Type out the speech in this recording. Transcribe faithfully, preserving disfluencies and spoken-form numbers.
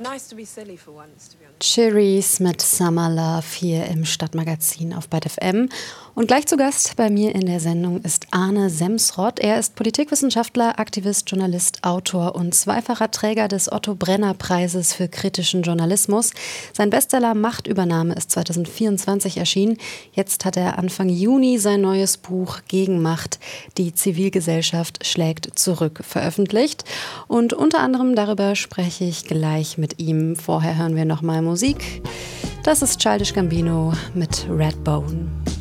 Cherries mit Summer Love hier im Stadtmagazin auf Byte F M. Und gleich zu Gast bei mir in der Sendung ist Arne Semsrott. Er ist Politikwissenschaftler, Aktivist, Journalist, Autor und zweifacher Träger des Otto-Brenner-Preises für kritischen Journalismus. Sein Bestseller Machtübernahme ist zweitausendvierundzwanzig erschienen. Jetzt hat er Anfang Juni sein neues Buch Gegenmacht, die Zivilgesellschaft schlägt zurück, veröffentlicht. Und unter anderem darüber spreche ich gleich mit ihm. Vorher hören wir nochmal Musik. Das ist Childish Gambino mit Redbone.